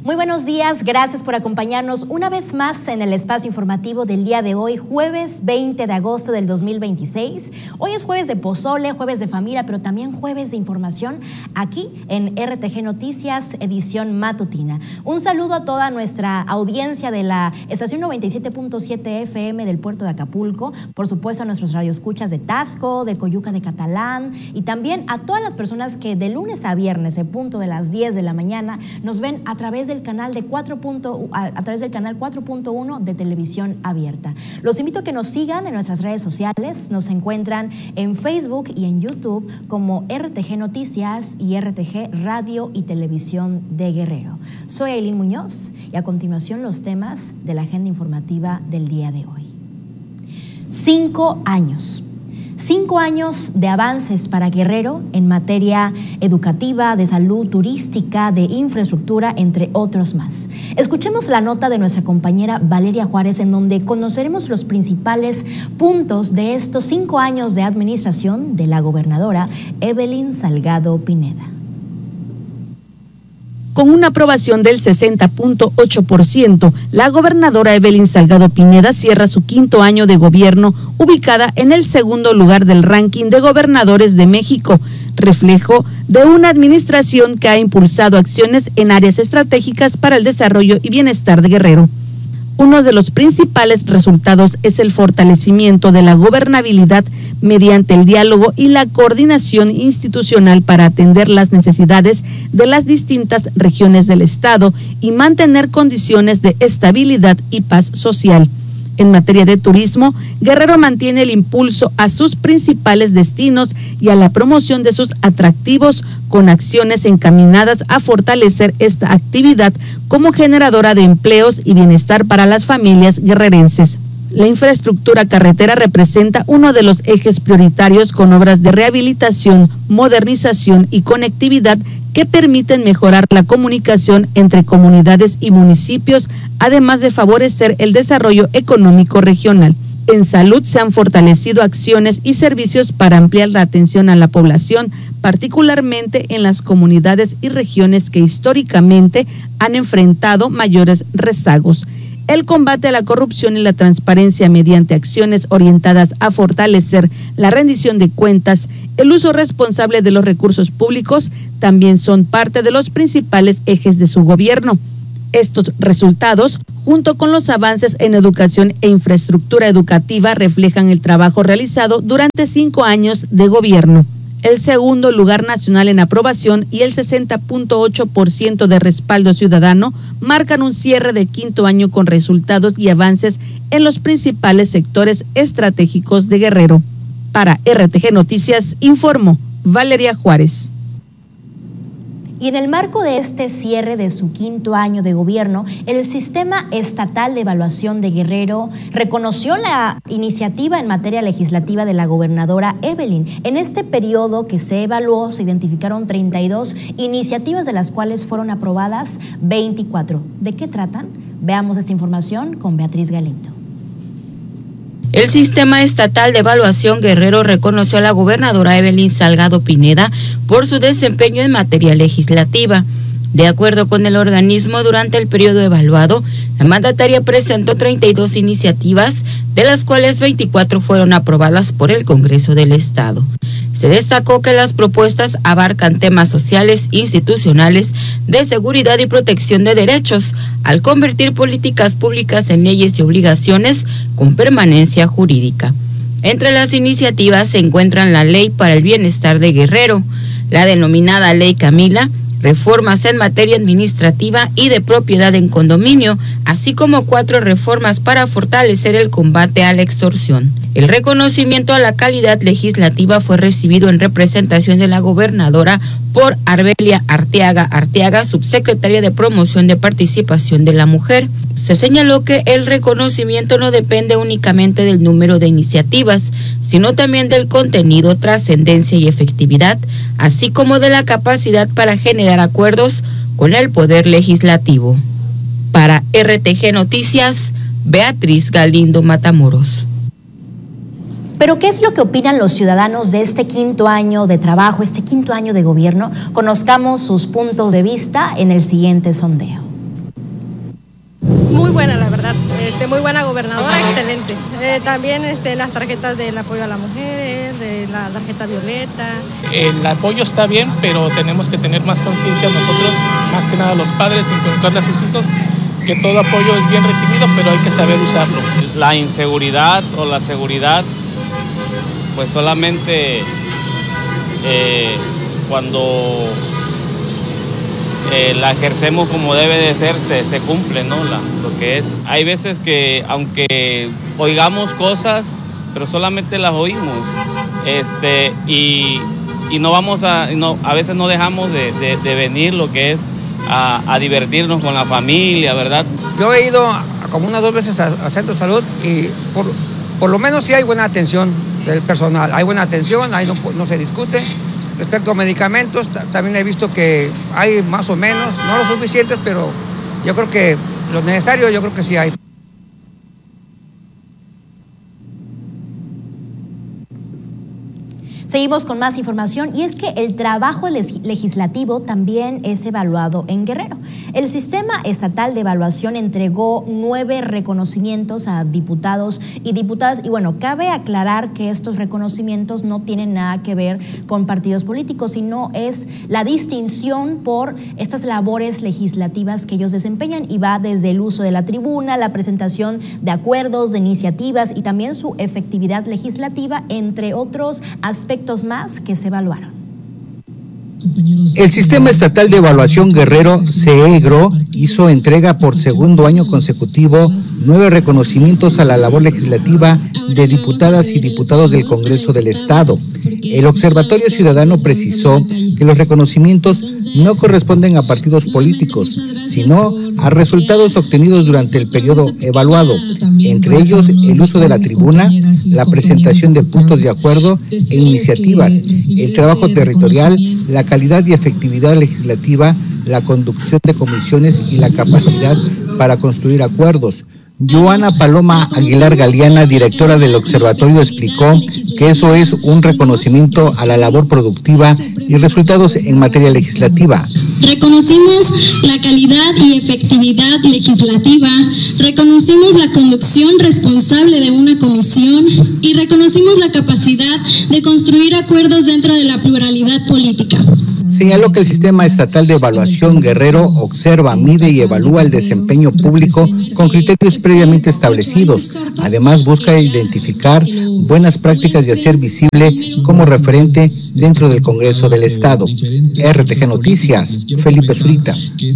Muy buenos días, gracias por acompañarnos una vez más en el espacio informativo del día de hoy, jueves 20 de agosto del 2026. Hoy es jueves de pozole, jueves de familia, pero también jueves de información aquí en RTG Noticias, edición matutina. Un saludo a toda nuestra audiencia de la estación 97.7 FM del puerto de Acapulco, por supuesto a nuestros radioescuchas de Taxco, de Coyuca de Catalán y también a todas las personas que de lunes a viernes, en punto de las 10 de la mañana, nos ven a través del canal del canal 4.1 de televisión abierta. Los invito a que nos sigan en nuestras redes sociales. Nos encuentran en Facebook y en YouTube como RTG Noticias y RTG Radio y Televisión de Guerrero. Soy Aileen Muñoz y a continuación los temas de la agenda informativa del día de hoy. 5 años. 5 años de avances para Guerrero en materia educativa, de salud, turística, de infraestructura, entre otros más. Escuchemos la nota de nuestra compañera Valeria Juárez, en donde conoceremos los principales puntos de estos 5 años de administración de la gobernadora Evelyn Salgado Pineda. Con una aprobación del 60.8%, la gobernadora Evelyn Salgado Pineda cierra su 5º año de gobierno, ubicada en el 2º lugar del ranking de gobernadores de México, reflejo de una administración que ha impulsado acciones en áreas estratégicas para el desarrollo y bienestar de Guerrero. Uno de los principales resultados es el fortalecimiento de la gobernabilidad mediante el diálogo y la coordinación institucional para atender las necesidades de las distintas regiones del Estado y mantener condiciones de estabilidad y paz social. En materia de turismo, Guerrero mantiene el impulso a sus principales destinos y a la promoción de sus atractivos con acciones encaminadas a fortalecer esta actividad como generadora de empleos y bienestar para las familias guerrerenses. La infraestructura carretera representa uno de los ejes prioritarios con obras de rehabilitación, modernización y conectividad que permiten mejorar la comunicación entre comunidades y municipios, además de favorecer el desarrollo económico regional. En salud se han fortalecido acciones y servicios para ampliar la atención a la población, particularmente en las comunidades y regiones que históricamente han enfrentado mayores rezagos. El combate a la corrupción y la transparencia mediante acciones orientadas a fortalecer la rendición de cuentas, el uso responsable de los recursos públicos, también son parte de los principales ejes de su gobierno. Estos resultados, junto con los avances en educación e infraestructura educativa, reflejan el trabajo realizado durante 5 años de gobierno. El 2º lugar nacional en aprobación y el 60.8% de respaldo ciudadano marcan un cierre de 5º año con resultados y avances en los principales sectores estratégicos de Guerrero. Para RTG Noticias, informó Valeria Juárez. Y en el marco de este cierre de su 5º año de gobierno, el Sistema Estatal de Evaluación de Guerrero reconoció la iniciativa en materia legislativa de la gobernadora Evelyn. En este periodo que se evaluó, se identificaron 32 iniciativas, de las cuales fueron aprobadas 24. ¿De qué tratan? Veamos esta información con Beatriz Galindo. El Sistema Estatal de Evaluación Guerrero reconoció a la gobernadora Evelyn Salgado Pineda por su desempeño en materia legislativa. De acuerdo con el organismo, durante el periodo evaluado, la mandataria presentó 32 iniciativas, de las cuales 24 fueron aprobadas por el Congreso del Estado. Se destacó que las propuestas abarcan temas sociales, institucionales, de seguridad y protección de derechos, al convertir políticas públicas en leyes y obligaciones con permanencia jurídica. Entre las iniciativas se encuentran la Ley para el Bienestar de Guerrero, la denominada Ley Camila, reformas en materia administrativa y de propiedad en condominio, así como 4 reformas para fortalecer el combate a la extorsión. El reconocimiento a la calidad legislativa fue recibido en representación de la gobernadora por Arbelia Arteaga, subsecretaria de Promoción de Participación de la Mujer. Se señaló que el reconocimiento no depende únicamente del número de iniciativas, sino también del contenido, trascendencia y efectividad, así como de la capacidad para generar acuerdos con el Poder Legislativo. Para RTG Noticias, Beatriz Galindo Matamoros. Pero ¿qué es lo que opinan los ciudadanos de este 5º año de trabajo, este 5º año de gobierno? Conozcamos sus puntos de vista en el siguiente sondeo. Muy buena, la verdad. Muy buena gobernadora, excelente. También las tarjetas del apoyo a la mujer, de la tarjeta violeta. El apoyo está bien, pero tenemos que tener más conciencia nosotros, más que nada los padres, inculcarle a sus hijos que todo apoyo es bien recibido, pero hay que saber usarlo. La inseguridad o la seguridad, pues solamente cuando la ejercemos como debe de ser, se cumple, ¿no? Lo que es. Hay veces que, aunque oigamos cosas, pero solamente las oímos, y no vamos a veces no dejamos de venir lo que es a divertirnos con la familia, ¿verdad? Yo he ido como unas 2 veces al centro de salud y por lo menos sí hay buena atención del personal, hay buena atención, ahí no se discute. Respecto a medicamentos, también he visto que hay más o menos, no lo suficientes, pero yo creo que lo necesario, yo creo que sí hay. Seguimos con más información y es que el trabajo legislativo también es evaluado en Guerrero. El Sistema Estatal de Evaluación entregó 9 reconocimientos a diputados y diputadas y bueno, cabe aclarar que estos reconocimientos no tienen nada que ver con partidos políticos, sino es la distinción por estas labores legislativas que ellos desempeñan y va desde el uso de la tribuna, la presentación de acuerdos, de iniciativas y también su efectividad legislativa, entre otros aspectos más que se evaluaron. El Sistema Estatal de Evaluación Guerrero, SEEGRO, hizo entrega por segundo año consecutivo 9 reconocimientos a la labor legislativa de diputadas y diputados del Congreso del Estado. El Observatorio Ciudadano precisó que los reconocimientos no corresponden a partidos políticos, sino a resultados obtenidos durante el periodo evaluado, entre ellos el uso de la tribuna, la presentación de puntos de acuerdo e iniciativas, el trabajo territorial, la calidad y efectividad legislativa, la conducción de comisiones y la capacidad para construir acuerdos. Joana Paloma Aguilar Galeana, directora del observatorio, explicó que eso es un reconocimiento a la labor productiva y resultados en materia legislativa. Reconocimos la calidad y efectividad legislativa, reconocimos la conducción responsable de una comisión y reconocimos la capacidad de construir acuerdos dentro de la pluralidad política. Señaló que el Sistema Estatal de Evaluación Guerrero observa, mide y evalúa el desempeño público con criterios previamente establecidos. Además, busca identificar buenas prácticas y hacer visible como referente dentro del Congreso del Estado. RTG Noticias, Felipe Zurita.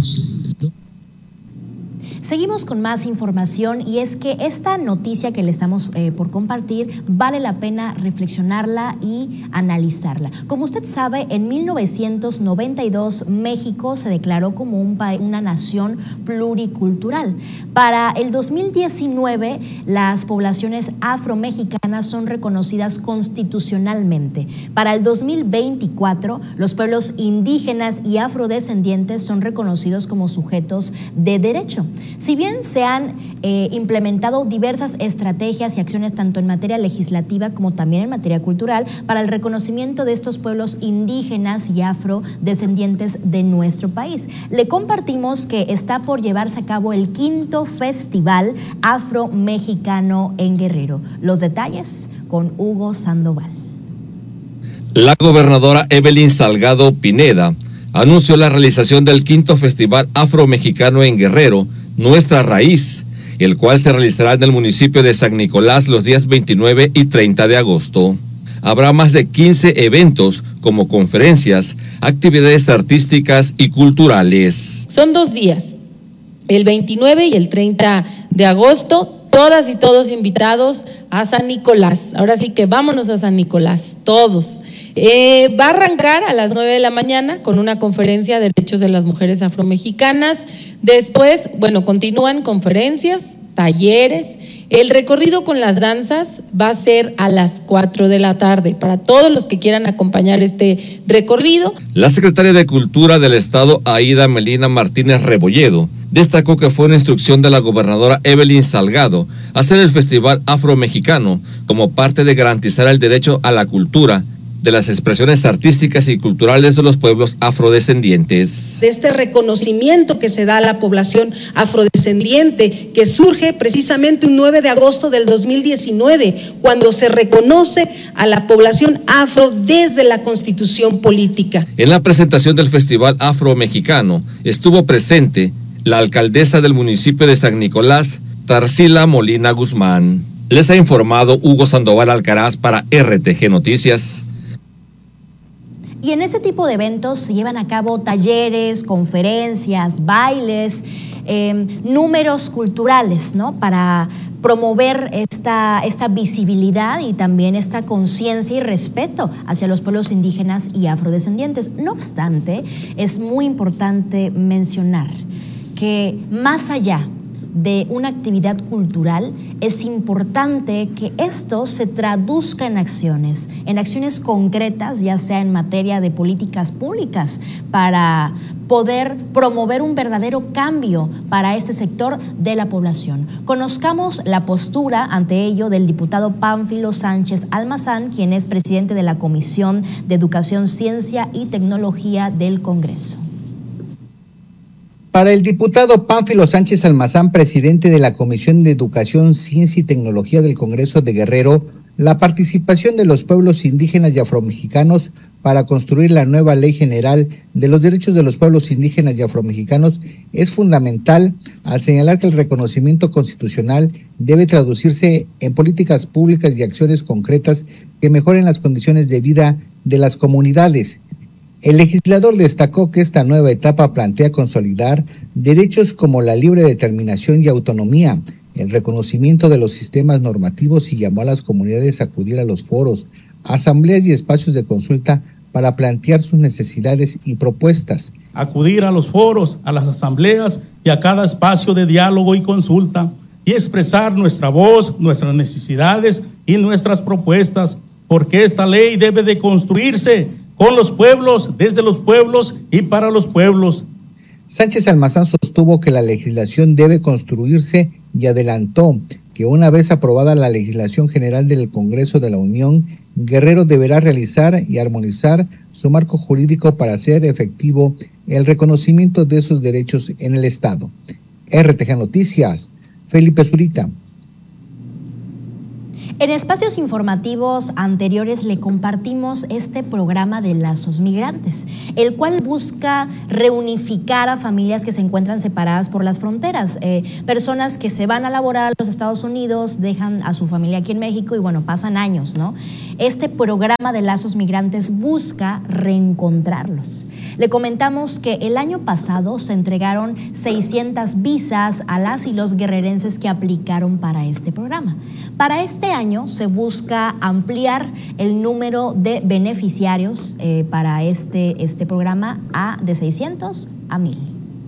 Seguimos con más información y es que esta noticia que le estamos por compartir vale la pena reflexionarla y analizarla. Como usted sabe, en 1992 México se declaró como una nación pluricultural. Para el 2019 las poblaciones afromexicanas son reconocidas constitucionalmente. Para el 2024 los pueblos indígenas y afrodescendientes son reconocidos como sujetos de derecho. Si bien se han implementado diversas estrategias y acciones tanto en materia legislativa como también en materia cultural para el reconocimiento de estos pueblos indígenas y afrodescendientes de nuestro país, le compartimos que está por llevarse a cabo el 5º Festival Afro-Mexicano en Guerrero. Los detalles con Hugo Sandoval. La gobernadora Evelyn Salgado Pineda anunció la realización del 5º Festival Afro-Mexicano en Guerrero, Nuestra Raíz, el cual se realizará en el municipio de San Nicolás los días 29 y 30 de agosto. Habrá más de 15 eventos como conferencias, actividades artísticas y culturales. Son 2 días, el 29 y el 30 de agosto, todas y todos invitados a San Nicolás. Ahora sí que vámonos a San Nicolás, todos. Va a arrancar a las 9 de la mañana con una conferencia de derechos de las mujeres afromexicanas. Después, continúan conferencias, talleres. El recorrido con las danzas va a ser a las 4 de la tarde para todos los que quieran acompañar este recorrido. La secretaria de Cultura del Estado, Aida Melina Martínez Rebolledo, destacó que fue una instrucción de la gobernadora Evelyn Salgado hacer el Festival Afro-Mexicano como parte de garantizar el derecho a la cultura de las expresiones artísticas y culturales de los pueblos afrodescendientes. De este reconocimiento que se da a la población afrodescendiente, que surge precisamente un 9 de agosto del 2019, cuando se reconoce a la población afro desde la Constitución política. En la presentación del Festival Afro-Mexicano estuvo presente la alcaldesa del municipio de San Nicolás, Tarsila Molina Guzmán. Les ha informado Hugo Sandoval Alcaraz para RTG Noticias. Y en este tipo de eventos se llevan a cabo talleres, conferencias, bailes, números culturales, ¿no? Para promover esta visibilidad y también esta conciencia y respeto hacia los pueblos indígenas y afrodescendientes. No obstante, es muy importante mencionar que más allá de una actividad cultural, es importante que esto se traduzca en acciones concretas, ya sea en materia de políticas públicas, para poder promover un verdadero cambio para ese sector de la población. Conozcamos la postura ante ello del diputado Pánfilo Sánchez Almazán, quien es presidente de la Comisión de Educación, Ciencia y Tecnología del Congreso. Para el diputado Pánfilo Sánchez Almazán, presidente de la Comisión de Educación, Ciencia y Tecnología del Congreso de Guerrero, la participación de los pueblos indígenas y afromexicanos para construir la nueva Ley General de los Derechos de los Pueblos Indígenas y Afromexicanos es fundamental, al señalar que el reconocimiento constitucional debe traducirse en políticas públicas y acciones concretas que mejoren las condiciones de vida de las comunidades. El legislador destacó que esta nueva etapa plantea consolidar derechos como la libre determinación y autonomía, el reconocimiento de los sistemas normativos y llamó a las comunidades a acudir a los foros, asambleas y espacios de consulta para plantear sus necesidades y propuestas. Acudir a los foros, a las asambleas y a cada espacio de diálogo y consulta y expresar nuestra voz, nuestras necesidades y nuestras propuestas, porque esta ley debe de construirse con los pueblos, desde los pueblos y para los pueblos. Sánchez Almazán sostuvo que la legislación debe construirse y adelantó que una vez aprobada la legislación general del Congreso de la Unión, Guerrero deberá realizar y armonizar su marco jurídico para hacer efectivo el reconocimiento de esos derechos en el Estado. RTG Noticias, Felipe Zurita. En espacios informativos anteriores le compartimos este programa de Lazos Migrantes, el cual busca reunificar a familias que se encuentran separadas por las fronteras, personas que se van a laborar a los Estados Unidos, dejan a su familia aquí en México y bueno, pasan años, ¿no? Este programa de Lazos Migrantes busca reencontrarlos. Le comentamos que el año pasado se entregaron 600 visas a las y los guerrerenses que aplicaron para este programa. Para este año se busca ampliar el número de beneficiarios para este programa de 600 a 1000.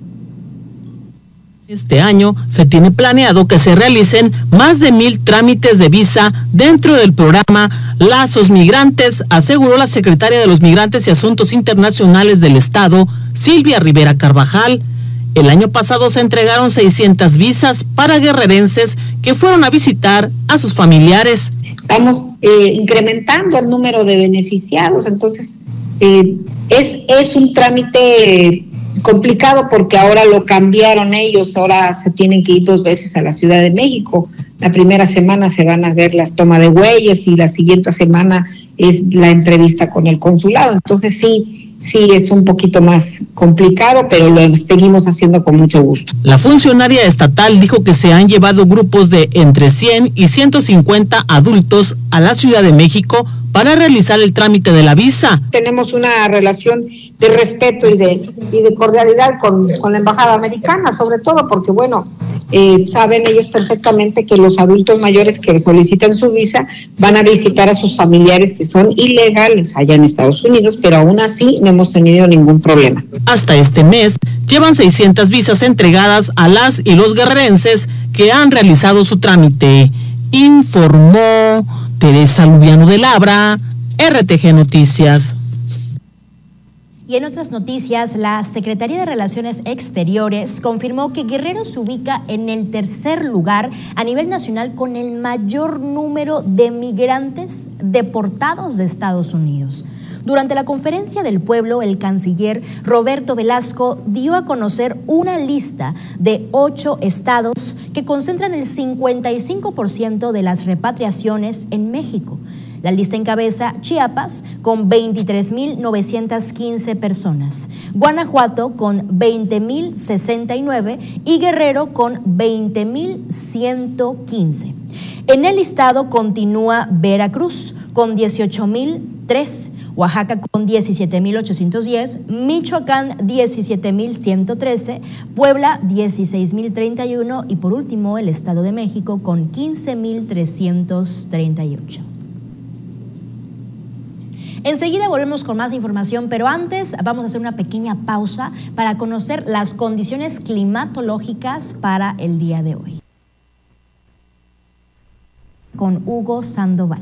Este año se tiene planeado que se realicen más de 1000 trámites de visa dentro del programa Lazos Migrantes, aseguró la secretaria de los Migrantes y Asuntos Internacionales del Estado, Silvia Rivera Carvajal. El año pasado se entregaron 600 visas para guerrerenses que fueron a visitar a sus familiares. Estamos incrementando el número de beneficiados, entonces es un trámite complicado porque ahora lo cambiaron ellos, ahora se tienen que ir 2 veces a la Ciudad de México. La primera semana se van a ver las tomas de huellas y la siguiente semana es la entrevista con el consulado, entonces sí es un poquito más complicado, pero lo seguimos haciendo con mucho gusto. La funcionaria estatal dijo que se han llevado grupos de entre 100 y 150 adultos a la Ciudad de México para realizar el trámite de la visa. Tenemos una relación de respeto y de cordialidad con la embajada americana, sobre todo porque, bueno, saben ellos perfectamente que los adultos mayores que solicitan su visa van a visitar a sus familiares que son ilegales allá en Estados Unidos, pero aún así no hemos tenido ningún problema. Hasta este mes llevan 600 visas entregadas a las y los guerrerenses que han realizado su trámite, informó Teresa Lubiano de Labra, RTG Noticias. Y en otras noticias, la Secretaría de Relaciones Exteriores confirmó que Guerrero se ubica en el tercer lugar a nivel nacional con el mayor número de migrantes deportados de Estados Unidos. Durante la conferencia del pueblo, el canciller Roberto Velasco dio a conocer una lista de 8 estados que concentran el 55% de las repatriaciones en México. La lista encabeza Chiapas con 23.915 personas, Guanajuato con 20.069 y Guerrero con 20.115. En el listado continúa Veracruz con 18.003, Oaxaca con 17.810, Michoacán 17.113, Puebla 16.031 y por último el Estado de México con 15.338. Enseguida volvemos con más información, pero antes vamos a hacer una pequeña pausa para conocer las condiciones climatológicas para el día de hoy. Con Hugo Sandoval.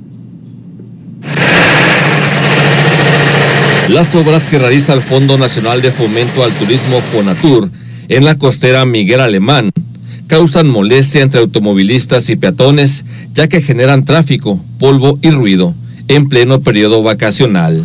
Las obras que realiza el Fondo Nacional de Fomento al Turismo Fonatur en la costera Miguel Alemán causan molestia entre automovilistas y peatones, ya que generan tráfico, polvo y ruido en pleno periodo vacacional.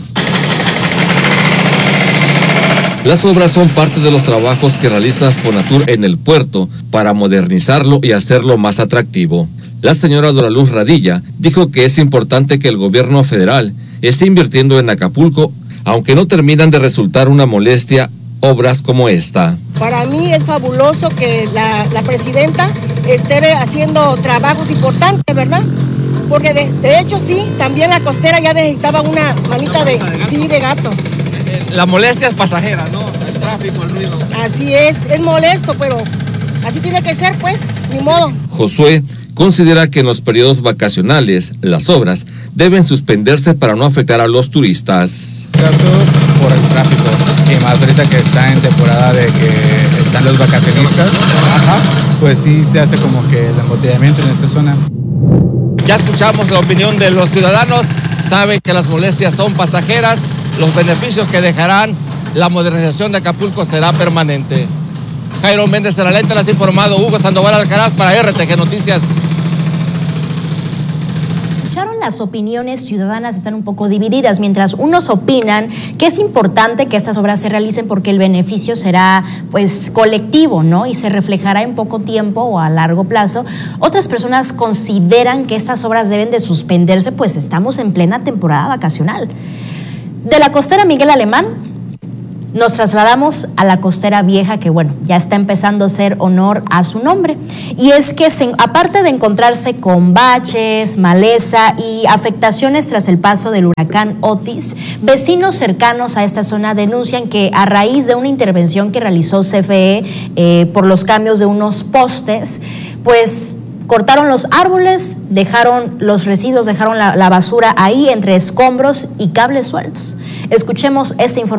Las obras son parte de los trabajos que realiza Fonatur en el puerto para modernizarlo y hacerlo más atractivo. La señora Dora Luz Radilla dijo que es importante que el gobierno federal esté invirtiendo en Acapulco, aunque no terminan de resultar una molestia obras como esta. Para mí es fabuloso que la presidenta esté haciendo trabajos importantes, ¿verdad? Porque de hecho sí, también la costera ya necesitaba una manita de gato. La molestia es pasajera, ¿no? El tráfico, el ruido. Así es molesto, pero así tiene que ser, pues, ni modo. Josué considera que en los periodos vacacionales las obras deben suspenderse para no afectar a los turistas. Caso por el tráfico, y más ahorita que está en temporada de que están los vacacionistas, pues sí se hace como que el embotellamiento en esta zona. Ya escuchamos la opinión de los ciudadanos, saben que las molestias son pasajeras, los beneficios que dejarán la modernización de Acapulco será permanente. Jairo Méndez de la Lenta, les ha informado Hugo Sandoval Alcaraz para RTG Noticias. Las opiniones ciudadanas están un poco divididas, mientras unos opinan que es importante que estas obras se realicen porque el beneficio será pues colectivo, ¿no? Y se reflejará en poco tiempo o a largo plazo. Otras personas consideran que estas obras deben de suspenderse, pues estamos en plena temporada vacacional. De la costera Miguel Alemán nos trasladamos a la costera vieja, que bueno, ya está empezando a hacer honor a su nombre. Y es que aparte de encontrarse con baches, maleza y afectaciones tras el paso del huracán Otis, vecinos cercanos a esta zona denuncian que a raíz de una intervención que realizó CFE por los cambios de unos postes, pues cortaron los árboles, dejaron los residuos, dejaron la basura ahí entre escombros y cables sueltos. Escuchemos esta información.